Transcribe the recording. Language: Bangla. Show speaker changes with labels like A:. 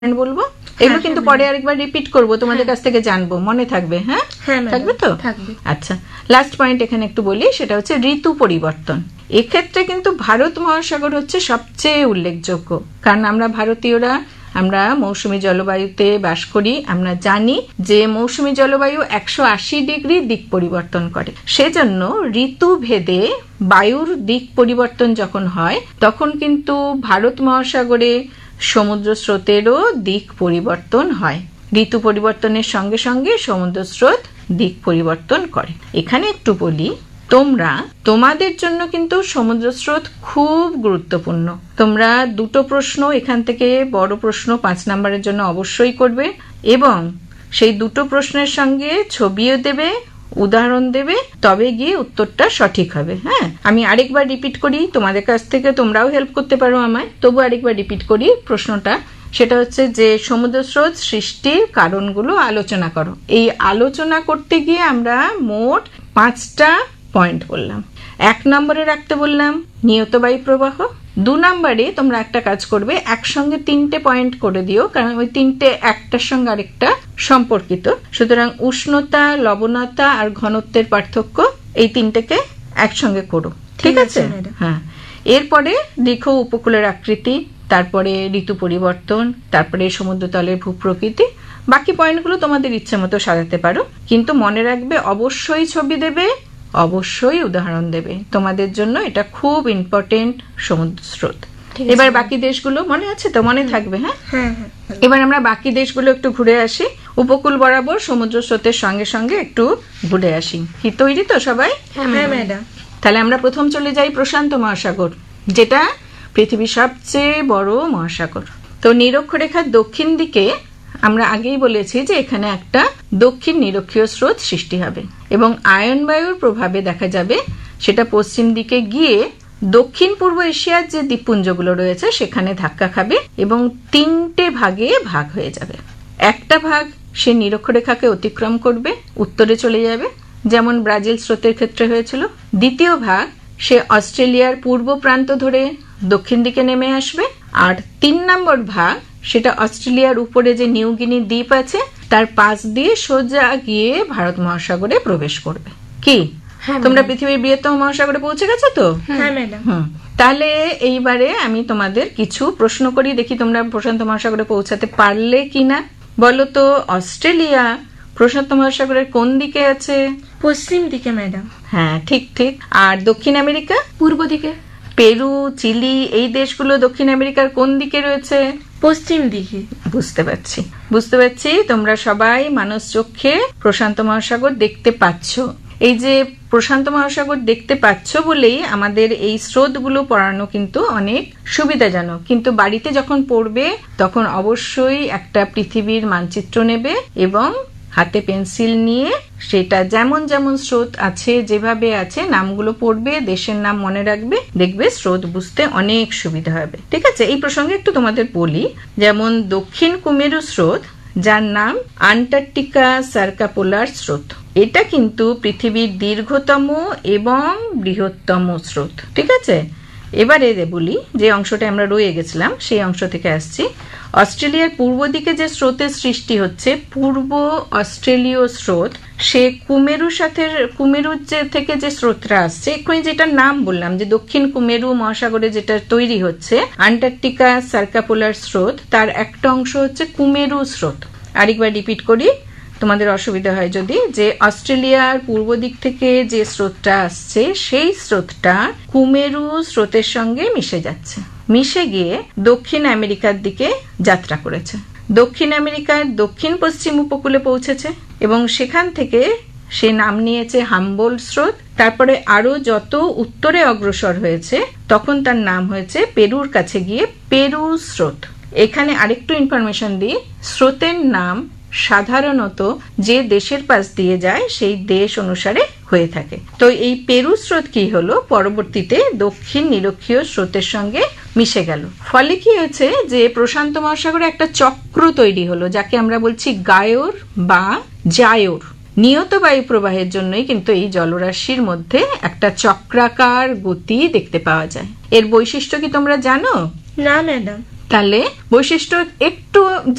A: বলবো, এগুলো কিন্তু পরে আরেকবার রিপিট করব, তোমাদের কাছ থেকে জানবো, মনে থাকবে? হ্যাঁ, থাকবে তো? আচ্ছা, লাস্ট পয়েন্ট এখানে একটু বলি, সেটা হচ্ছে ঋতু পরিবর্তন। এক্ষেত্রে কিন্তু ভারত মহাসাগর হচ্ছে সবচেয়ে উল্লেখযোগ্য, কারণ আমরা ভারতীয়রা আমরা মৌসুমী জলবায়ুতে বাস করি। আমরা জানি যে মৌসুমী জলবায়ু 180 ডিগ্রি দিক পরিবর্তন করে, সেজন্য ঋতু ভেদে বায়ুর দিক পরিবর্তন যখন হয় তখন কিন্তু ভারত মহাসাগরে সমুদ্র স্রোতেরও দিক পরিবর্তন হয়। ঋতু পরিবর্তনের সঙ্গে সঙ্গে সমুদ্র স্রোত দিক পরিবর্তন করে। এখানে একটু বলি, তোমাদের জন্য কিন্তু সমুদ্র স্রোত খুব গুরুত্বপূর্ণ। তোমরা দুটো প্রশ্ন এখান থেকে, বড় প্রশ্ন 5 নম্বরের জন্য অবশ্যই করবে, এবং সেই দুটো প্রশ্নের সঙ্গে ছবিও দেবে, উদাহরণ দেবে, তবে গিয়ে উত্তরটা সঠিক হবে। হ্যাঁ, আমি আরেকবার রিপিট করি, তোমাদের কাছ থেকে তোমরাও হেল্প করতে পারো আমায়, তবু আরেকবার রিপিট করি প্রশ্নটা। সেটা হচ্ছে যে সমুদ্র স্রোত সৃষ্টির কারণগুলো আলোচনা করো। এই আলোচনা করতে গিয়ে আমরা মোট 5টা পয়েন্ট বললাম। 1 নম্বরে রাখতে বললাম নিয়ত বায়ু প্রবাহ। 2 নম্বরে তোমরা একটা কাজ করবে, একসঙ্গে 3টে পয়েন্ট করে দিও, কারণ ওই 3টে একটার সঙ্গে আরেকটা সম্পর্কিত। সুতরাং উষ্ণতা, লবণতা আর ঘনত্বের পার্থক্য, এই 3টেকে একসঙ্গে করো, ঠিক আছে? হ্যাঁ, এরপরে লিখো উপকূলের আকৃতি, তারপরে ঋতু পরিবর্তন, তারপরে সমুদ্রতলের ভূপ্রকৃতি। বাকি পয়েন্টগুলো তোমাদের ইচ্ছে মতো সাজাতে পারো, কিন্তু মনে রাখবে অবশ্যই ছবি দেবে, অবশ্যই উদাহরণ দেবে। তোমাদের জন্য এটা খুব ইম্পর্টেন্ট, সমুদ্র স্রোত। এবার বাকি দেশগুলো মনে আছে তো? মনে থাকবে? হ্যাঁ, এবার আমরা বাকি দেশগুলো একটু ঘুরে আসি, উপকূল বরাবর সমুদ্র স্রোতের সঙ্গে সঙ্গে একটু ঘুরে আসি। কি তৈরি তো সবাই?
B: হ্যাঁ ম্যাডাম।
A: তাহলে আমরা প্রথম চলে যাই প্রশান্ত মহাসাগর, যেটা পৃথিবীর সবচেয়ে বড় মহাসাগর। তো নিরক্ষরেখার দক্ষিণ দিকে আমরা আগেই বলেছি যে এখানে একটা দক্ষিণ নিরক্ষীয় স্রোত সৃষ্টি হবে, এবং আয়ন বায়ুর প্রভাবে দেখা যাবে সেটা পশ্চিম দিকে গিয়ে দক্ষিণ পূর্ব এশিয়ার যে দ্বীপপুঞ্জগুলো রয়েছে সেখানে ধাক্কা খাবে, এবং 3টে ভাগে ভাগ হয়ে যাবে। একটা ভাগ সে নিরক্ষরেখাকে অতিক্রম করবে, উত্তরে চলে যাবে, যেমন ব্রাজিল স্রোতের ক্ষেত্রে হয়েছিল। দ্বিতীয় ভাগ সে অস্ট্রেলিয়ার পূর্ব প্রান্ত ধরে দক্ষিণ দিকে নেমে আসবে, আর 3 নম্বর ভাগ সেটা অস্ট্রেলিয়ার উপরে যে নিউগিনি দ্বীপ আছে তার পাশ দিয়ে সোজা গিয়ে ভারত মহাসাগরে প্রবেশ করবে। কি তোমরা পৃথিবীর বৃহত্তম মহাসাগরে পৌঁছে গেছো তো?
B: হ্যাঁ ম্যাডাম।
A: তাহলে এইবারে আমি তোমাদের কিছু প্রশ্ন করি, দেখি তোমরা প্রশান্ত মহাসাগরে পৌঁছাতে পারলে কিনা। বলো তো, অস্ট্রেলিয়া প্রশান্ত মহাসাগরের কোন দিকে আছে?
B: পশ্চিম দিকে ম্যাডাম।
A: হ্যাঁ, ঠিক ঠিক। আর দক্ষিণ আমেরিকা?
B: পূর্ব দিকে।
A: পেরু, চিলি এই দেশগুলো দক্ষিণ আমেরিকার কোন দিকে রয়েছে?
B: পশ্চিম দিকে।
A: বুঝতে পারছি তোমরা সবাই মানস চক্ষে প্রশান্ত মহাসাগর দেখতে পাচ্ছ। এই যে প্রশান্ত মহাসাগর দেখতে পাচ্ছ বলেই আমাদের এই স্রোতগুলো পড়ানো কিন্তু অনেক সুবিধাজনক। কিন্তু বাড়িতে যখন পড়বে তখন অবশ্যই একটা পৃথিবীর মানচিত্র নেবে, এবং হাতে পেন্সিল নিয়ে সেটা যেমন যেমন স্রোত আছে, যেভাবে আছে নামগুলো পড়বে, দেশের নাম মনে রাখবে, দেখবে স্রোত বুঝতে অনেক সুবিধা হবে। ঠিক আছে? এই প্রসঙ্গে একটু তোমাদের বলি, যেমন দক্ষিণ কুমেরু স্রোত, যার নাম আন্টার্কটিকা সার্কাপোলার স্রোত, এটা কিন্তু পৃথিবীর দীর্ঘতম এবং বৃহত্তম স্রোত। ঠিক আছে? এবারে বলি, যে অংশটা আমরা রয়ে গেছিলাম সেই অংশ থেকে আসছি। অস্ট্রেলিয়ার পূর্ব দিকে যে স্রোতের সৃষ্টি হচ্ছে, পূর্ব অস্ট্রেলীয় স্রোত, সে কুমেরু থেকে যে স্রোতটা আসছে, এক্ষুনি যেটার নাম বললাম যে দক্ষিণ কুমেরু মহাসাগরে যেটা তৈরি হচ্ছে আন্টার্কটিকা সার্কাপোলার স্রোত, তার একটা অংশ হচ্ছে কুমেরু স্রোত। আরেকবার রিপিট করি, তোমাদের অসুবিধা হয় যদি, যে অস্ট্রেলিয়ার পূর্ব দিক থেকে যে স্রোতটা আসছে সেই স্রোতটা কুমেরু স্রোতের সঙ্গে মিশে গিয়ে দক্ষিণ আমেরিকার দিকে যাত্রা করেছে, দক্ষিণ আমেরিকার দক্ষিণ পশ্চিম উপকূলে পৌঁছেছে, এবং সেখান থেকে সে নাম নিয়েছে হাম্বোল্ট স্রোত। তারপরে আরো যত উত্তরে অগ্রসর হয়েছে তখন তার নাম হয়েছে পেরুর কাছে গিয়ে পেরু স্রোত। এখানে আরেকটু ইনফরমেশন দিই, স্রোতের নাম সাধারণত যে দেশের পাশ দিয়ে যায় সেই দেশ অনুসারে হয়ে থাকে। তো এই পেরু স্রোত কি হলো, পরবর্তীতে দক্ষিণ নিরক্ষীয় স্রোতের সঙ্গে মিশে গেল। ফলে কি হয়েছে, যে প্রশান্ত মহাসাগরে একটা চক্র তৈরি হলো, যাকে আমরা বলছি গায়র বা জায়র। নিয়ত বায়ু প্রবাহের জন্যই কিন্তু এই জলরাশির মধ্যে একটা চক্রাকার গতি দেখতে পাওয়া যায়। এর বৈশিষ্ট্য কি তোমরা জানো?
B: না ম্যাডাম।
A: তাহলে বৈশিষ্ট্য একটু